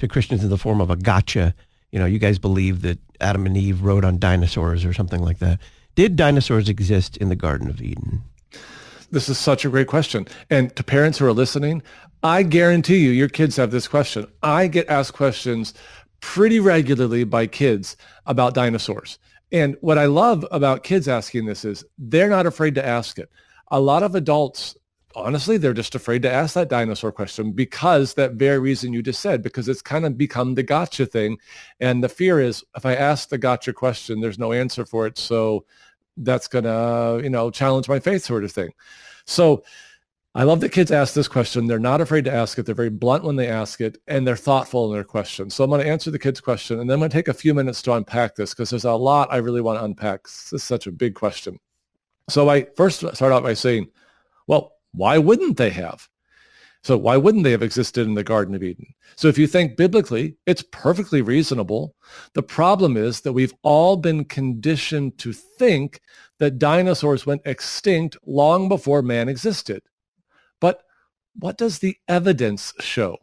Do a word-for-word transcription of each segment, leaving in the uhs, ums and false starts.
to Christians in the form of a gotcha. You know, you guys believe that Adam and Eve rode on dinosaurs or something like that. Did dinosaurs exist in the Garden of Eden? This is such a great question. And to parents who are listening, I guarantee you, your kids have this question. I get asked questions pretty regularly by kids about dinosaurs. And what I love about kids asking this is they're not afraid to ask it. A lot of adults, honestly, they're just afraid to ask that dinosaur question because that very reason you just said, because it's kind of become the gotcha thing. And the fear is if I ask the gotcha question, there's no answer for it. So that's going to, you know, challenge my faith sort of thing. So I love that kids ask this question. They're not afraid to ask it. They're very blunt when they ask it, and they're thoughtful in their question. So I'm going to answer the kids' question, and then I'm going to take a few minutes to unpack this because there's a lot I really want to unpack. This is such a big question. So I first start out by saying, well, why wouldn't they have? So why wouldn't they have existed in the Garden of Eden? So if you think biblically, it's perfectly reasonable. The problem is that we've all been conditioned to think that dinosaurs went extinct long before man existed. But what does the evidence show?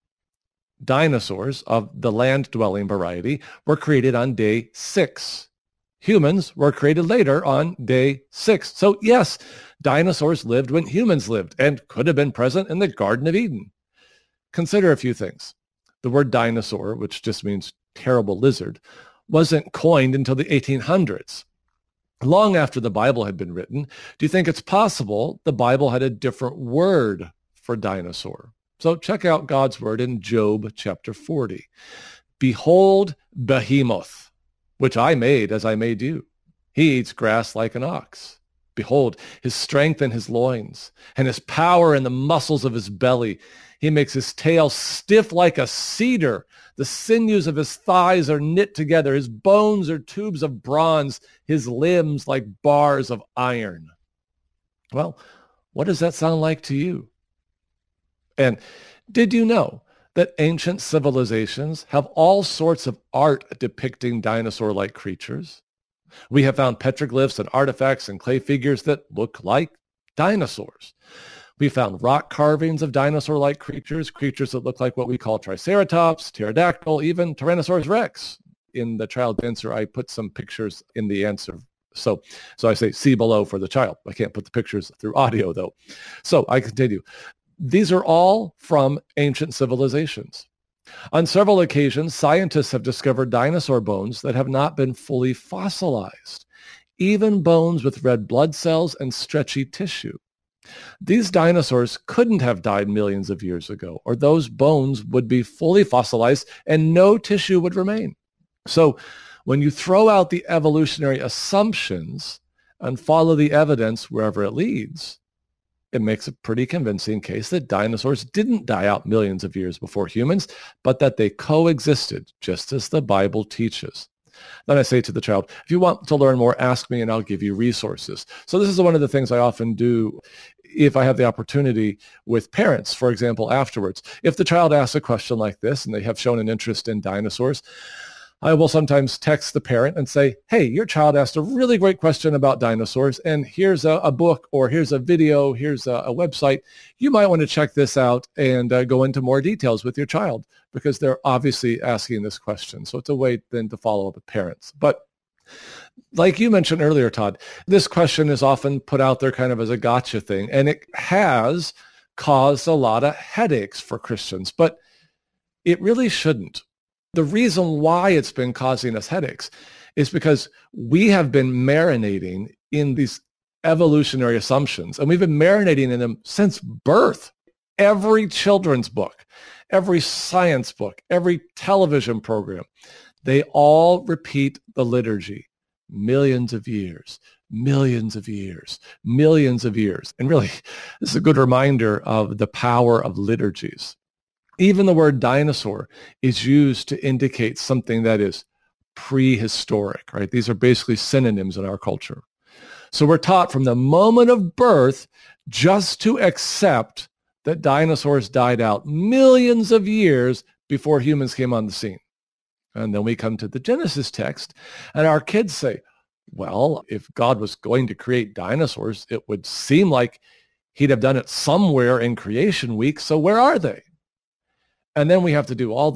Dinosaurs of the land-dwelling variety were created on day six. Humans were created later on day six. So yes, dinosaurs lived when humans lived and could have been present in the Garden of Eden. Consider a few things. The word dinosaur, which just means terrible lizard, wasn't coined until the eighteen hundreds. Long after the Bible had been written, do you think it's possible the Bible had a different word for dinosaur? So check out God's word in Job chapter forty. Behold, behemoth, which I made as I made you. He eats grass like an ox. Behold, his strength in his loins, and his power in the muscles of his belly. He makes his tail stiff like a cedar. The sinews of his thighs are knit together. His bones are tubes of bronze, his limbs like bars of iron. Well, what does that sound like to you? And did you know that ancient civilizations have all sorts of art depicting dinosaur-like creatures? We have found petroglyphs and artifacts and clay figures that look like dinosaurs. We found rock carvings of dinosaur-like creatures, creatures that look like what we call Triceratops, pterodactyl, even Tyrannosaurus rex. In the child answer, I put some pictures in the answer. So, so I say see below for the child. I can't put the pictures through audio, though. So I continue. These are all from ancient civilizations. On several occasions, scientists have discovered dinosaur bones that have not been fully fossilized, even bones with red blood cells and stretchy tissue. These dinosaurs couldn't have died millions of years ago, or those bones would be fully fossilized and no tissue would remain. So when you throw out the evolutionary assumptions and follow the evidence wherever it leads, it makes a pretty convincing case that dinosaurs didn't die out millions of years before humans, but that they coexisted, just as the Bible teaches. Then I say to the child, if you want to learn more, ask me and I'll give you resources. So this is one of the things I often do if I have the opportunity with parents, for example, afterwards. If the child asks a question like this and they have shown an interest in dinosaurs, I will sometimes text the parent and say, hey, your child asked a really great question about dinosaurs, and here's a, a book, or here's a video, here's a, a website. You might want to check this out and uh, go into more details with your child, because they're obviously asking this question. So it's a way then to follow up with parents. But like you mentioned earlier, Todd, this question is often put out there kind of as a gotcha thing, and it has caused a lot of headaches for Christians, but it really shouldn't. The reason why it's been causing us headaches is because we have been marinating in these evolutionary assumptions, and we've been marinating in them since birth. Every children's book, every science book, every television program, they all repeat the liturgy. Millions of years, millions of years, millions of years. And really, this is a good reminder of the power of liturgies. Even the word dinosaur is used to indicate something that is prehistoric, right? These are basically synonyms in our culture. So we're taught from the moment of birth just to accept that dinosaurs died out millions of years before humans came on the scene. And then we come to the Genesis text, and our kids say, well, if God was going to create dinosaurs, it would seem like he'd have done it somewhere in creation week, so where are they? And then we have to do all